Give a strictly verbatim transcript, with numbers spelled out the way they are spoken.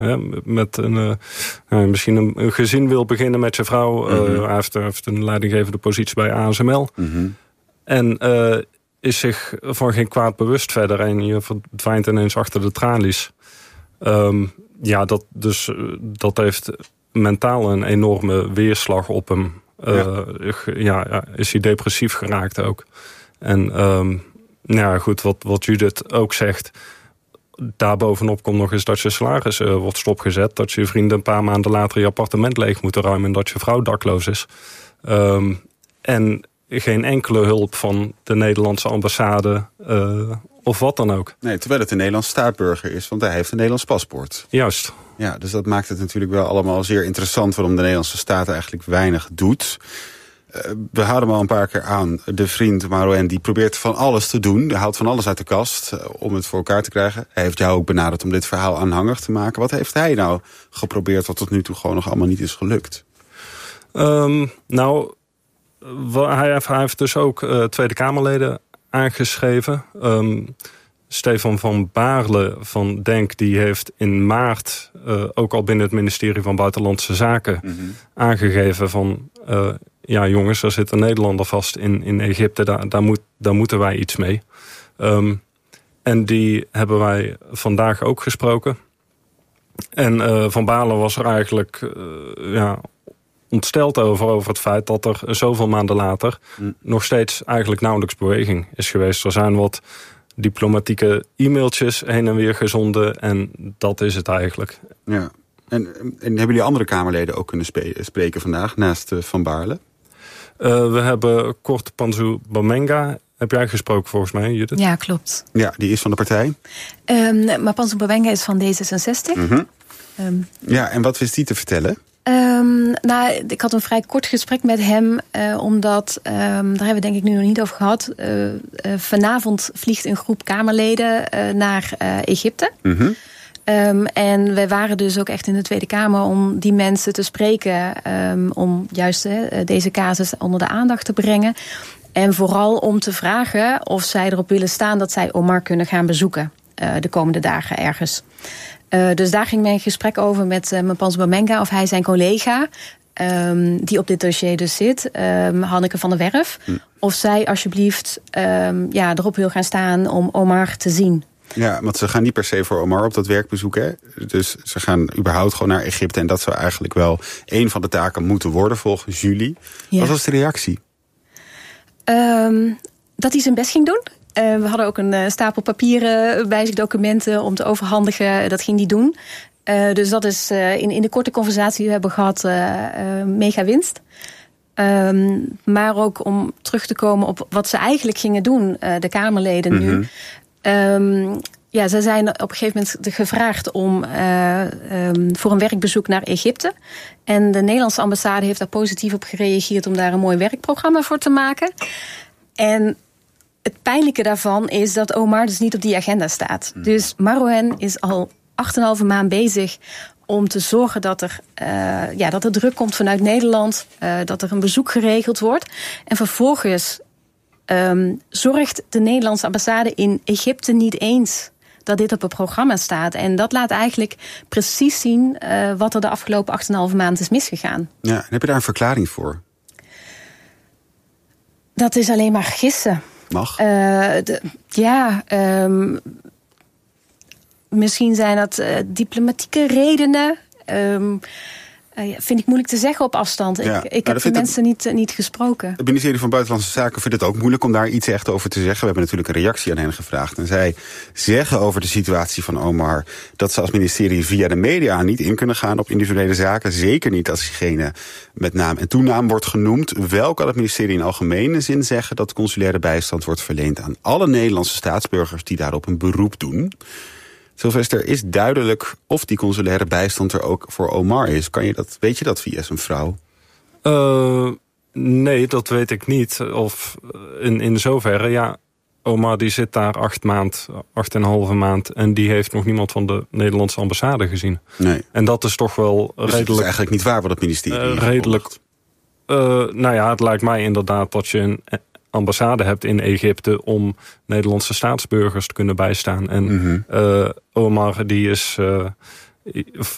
Hè, met een, uh, misschien een, een gezin wil beginnen met zijn vrouw. Mm-hmm. Uh, hij heeft, heeft een leidinggevende positie bij A S M L. Mm-hmm. En uh, is zich van geen kwaad bewust verder. En je verdwijnt ineens achter de tralies. Um, ja, dat, dus, uh, dat heeft mentaal een enorme weerslag op hem. Uh, ja. ja, is hij depressief geraakt ook. En um, ja, goed, wat, wat Judith ook zegt. Daarbovenop komt nog eens dat je salaris uh, wordt stopgezet. Dat je vrienden een paar maanden later je appartement leeg moeten ruimen. En dat je vrouw dakloos is. Um, en geen enkele hulp van de Nederlandse ambassade uh, of wat dan ook. Nee, terwijl het een Nederlands staatsburger is, want hij heeft een Nederlands paspoort. Juist. Ja, dus dat maakt het natuurlijk wel allemaal zeer interessant waarom de Nederlandse staat eigenlijk weinig doet. Uh, we houden hem al een paar keer aan. De vriend Marouane die probeert van alles te doen. Hij haalt van alles uit de kast uh, om het voor elkaar te krijgen. Hij heeft jou ook benaderd om dit verhaal aanhangig te maken. Wat heeft hij nou geprobeerd wat tot nu toe gewoon nog allemaal niet is gelukt? Um, nou, hij heeft, hij heeft dus ook uh, Tweede Kamerleden aangeschreven. Um, Stefan van Baarle van Denk die heeft in maart uh, ook al binnen het ministerie van Buitenlandse Zaken mm-hmm. aangegeven van uh, ja jongens, er zit een Nederlander vast in, in Egypte, daar, daar, moet, daar moeten wij iets mee. Um, en die hebben wij vandaag ook gesproken. En uh, Van Baarle was er eigenlijk uh, ja, ontsteld over, over het feit dat er zoveel maanden later mm. nog steeds eigenlijk nauwelijks beweging is geweest. Er zijn wat diplomatieke e-mailtjes heen en weer gezonden en dat is het eigenlijk. Ja. En, en hebben jullie andere Kamerleden ook kunnen spe- spreken vandaag, naast uh, Van Baarle? Uh, we hebben Kort Panzu Bamenga. Heb jij gesproken volgens mij, Judith? Ja, klopt. Ja, die is van de partij? Um, maar Panzu Bamenga is van D zesenzestig. Mm-hmm. Um, ja, en wat wist die te vertellen? Um, nou, ik had een vrij kort gesprek met hem, uh, omdat, um, daar hebben we denk ik nu nog niet over gehad. Uh, uh, vanavond vliegt een groep Kamerleden uh, naar uh, Egypte. Mm-hmm. Um, en wij waren dus ook echt in de Tweede Kamer om die mensen te spreken, um, om juist uh, deze casus onder de aandacht te brengen. En vooral om te vragen of zij erop willen staan dat zij Omar kunnen gaan bezoeken uh, de komende dagen ergens. Uh, dus daar ging mijn gesprek over met uh, Panzu Bamenga of hij zijn collega, um, die op dit dossier dus zit, um, Hanneke van der Werf, hm. of zij alsjeblieft um, ja, erop wil gaan staan om Omar te zien. Ja, want ze gaan niet per se voor Omar op dat werkbezoek, hè? Dus ze gaan überhaupt gewoon naar Egypte en dat zou eigenlijk wel een van de taken moeten worden volgens jullie. Ja. Wat was de reactie? Um, dat hij zijn best ging doen. Uh, we hadden ook een uh, stapel papieren bij zich, documenten om te overhandigen. Dat ging hij doen. Uh, dus dat is uh, in, in de korte conversatie die we hebben gehad uh, uh, mega winst. Um, maar ook om terug te komen op wat ze eigenlijk gingen doen, uh, de Kamerleden mm-hmm. nu. Um, ja, ze zijn op een gegeven moment gevraagd om uh, um, voor een werkbezoek naar Egypte. En de Nederlandse ambassade heeft daar positief op gereageerd om daar een mooi werkprogramma voor te maken. En het pijnlijke daarvan is dat Omar dus niet op die agenda staat. Mm. Dus Marouane is al acht en een halve maand bezig om te zorgen dat er, uh, ja, dat er druk komt vanuit Nederland, uh, dat er een bezoek geregeld wordt. En vervolgens um, zorgt de Nederlandse ambassade in Egypte niet eens dat dit op het programma staat. En dat laat eigenlijk precies zien uh, wat er de afgelopen acht en een halve maand is misgegaan. Ja, en heb je daar een verklaring voor? Dat is alleen maar gissen. Mag? Uh, de, ja, um, misschien zijn dat uh, diplomatieke redenen. Um, uh, vind ik moeilijk te zeggen op afstand. Ja, ik ik heb de mensen het, niet, uh, niet gesproken. Het ministerie van Buitenlandse Zaken vindt het ook moeilijk om daar iets echt over te zeggen. We hebben natuurlijk een reactie aan hen gevraagd. En zij zeggen over de situatie van Omar dat ze als ministerie via de media niet in kunnen gaan op individuele zaken. Zeker niet als diegene met naam en toenaam wordt genoemd. Wel kan het ministerie in algemene zin zeggen dat consulaire bijstand wordt verleend aan alle Nederlandse staatsburgers die daarop een beroep doen. Sylvester, is duidelijk of die consulaire bijstand er ook voor Omar is? Kan je dat, weet je dat via zijn vrouw? Uh, nee, dat weet ik niet. Of in, in zoverre, ja, Omar die zit daar acht maand, acht en een halve maand en die heeft nog niemand van de Nederlandse ambassade gezien. Nee. En dat is toch wel dus redelijk. Het is eigenlijk niet waar wat het ministerie. Uh, redelijk. Uh, nou ja, het lijkt mij inderdaad dat je een ambassade hebt in Egypte om Nederlandse staatsburgers te kunnen bijstaan. En mm-hmm. uh, Omar die is uh,